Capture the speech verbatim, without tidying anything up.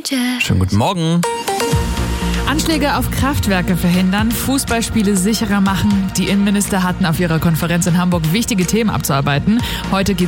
Jazz. Schönen guten Morgen. Anschläge auf Kraftwerke verhindern, Fußballspiele sicherer machen. Die Innenminister hatten auf ihrer Konferenz in Hamburg wichtige Themen abzuarbeiten. Heute geht